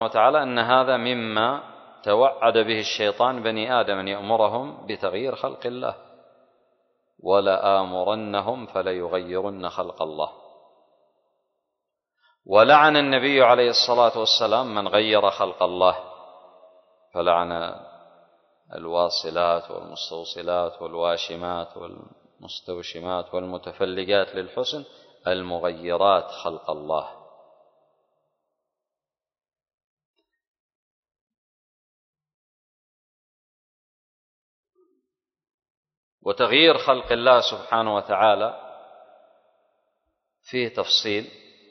وتعالى أن هذا مما توعد به الشيطان بني آدم أن يأمرهم بتغيير خلق الله، ولآمرنهم فليغيرن خلق الله. ولعن النبي عليه الصلاة والسلام من غير خلق الله، فلعن الواصلات والمستوصلات والواشمات والمستوشمات والمتفلجات للحسن المغيرات خلق الله. وتغيير خلق الله سبحانه وتعالى فيه تفصيل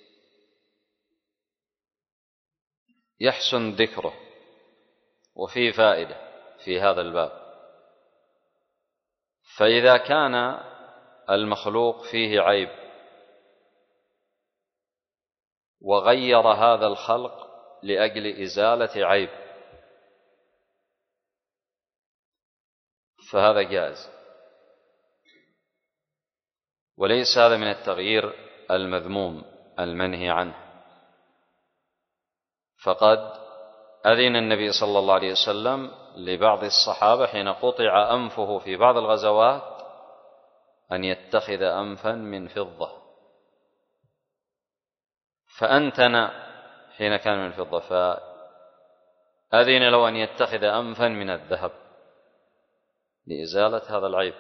يحسن ذكره، وفيه فائدة في هذا الباب. فإذا كان المخلوق فيه عيب وغير هذا الخلق لأجل إزالة عيب فهذا جائز، وليس هذا من التغيير المذموم المنهي عنه. فقد أذن النبي صلى الله عليه وسلم لبعض الصحابة حين قطع أنفه في بعض الغزوات أن يتخذ أنفا من فضة، فأنتن حين كان من فضة، فأذن له أن يتخذ أنفا من الذهب لإزالة هذا العيب.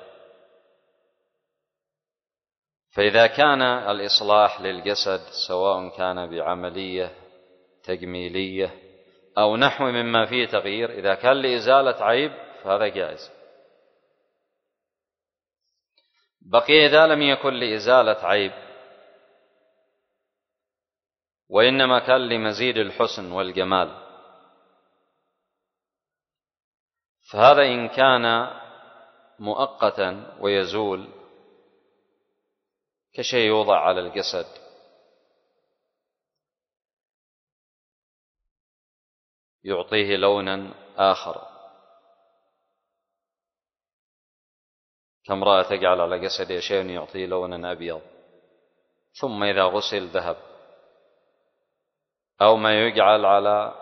فإذا كان الإصلاح للجسد سواء كان بعملية تجميلية أو نحو مما فيه تغيير، إذا كان لإزالة عيب فهذا جائز. بقي إذا لم يكن لإزالة عيب وإنما كان لمزيد الحسن والجمال، فهذا إن كان مؤقتا ويزول كشيء يوضع على الجسد يعطيه لونا آخر، كامرأة تجعل على جسده شيء يعطيه لونا أبيض ثم إذا غسل ذهب، أو ما يجعل على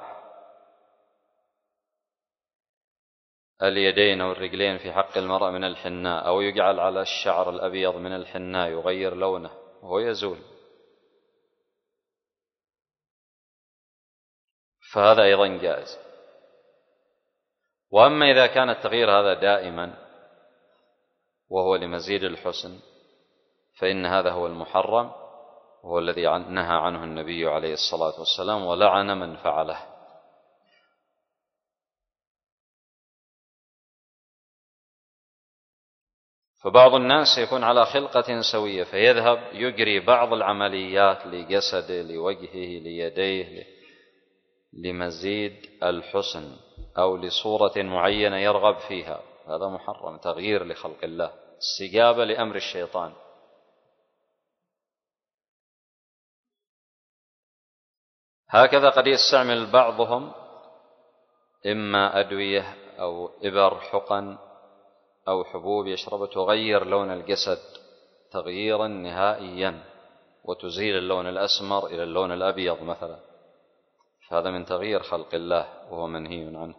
اليدين أو الرجلين في حق المرأة من الحناء، أو يجعل على الشعر الأبيض من الحناء يغير لونه وهو يزول، فهذا أيضا جائز. وأما إذا كان التغيير هذا دائما وهو لمزيد الحسن فإن هذا هو المحرم، وهو الذي نهى عنه النبي عليه الصلاة والسلام ولعن من فعله. فبعض الناس يكون على خلقة سوية فيذهب يجري بعض العمليات لجسده لوجهه ليديه لمزيد الحسن أو لصورة معينة يرغب فيها، هذا محرم، تغيير لخلق الله، استجابة لأمر الشيطان. هكذا قد يستعمل بعضهم إما أدوية أو إبر حقن أو حبوب يشرب تغير لون الجسد تغييرا نهائيا وتزيل اللون الأسمر إلى اللون الأبيض مثلا، فهذا من تغيير خلق الله وهو منهي عنه.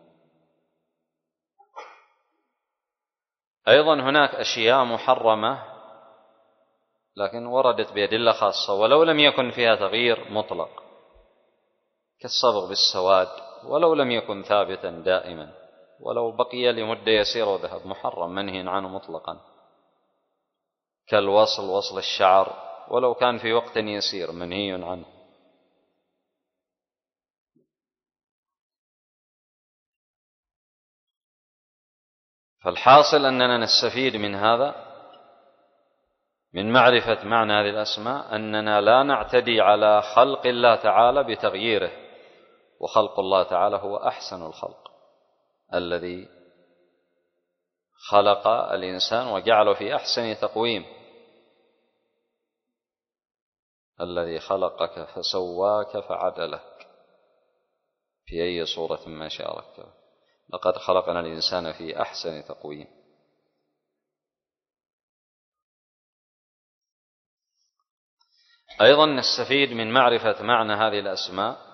أيضا هناك أشياء محرمة لكن وردت بأدلة خاصة ولو لم يكن فيها تغيير مطلق، كالصبغ بالسواد ولو لم يكن ثابتا دائما، ولو بقي لمدة يسيرة وذهب، محرم منهي عنه مطلقا. وصل الشعر ولو كان في وقت يسير منهي عنه. فالحاصل أننا نستفيد من هذا، من معرفة معنى هذه الأسماء، أننا لا نعتدي على خلق الله تعالى بتغييره، وخلق الله تعالى هو أحسن الخلق، الذي خلق الإنسان وجعله في أحسن تقويم، الذي خلقك فسواك فعدلك في أي صورة ما شاء ركبك، لقد خلقنا الإنسان في أحسن تقويم. أيضا نستفيد من معرفة معنى هذه الأسماء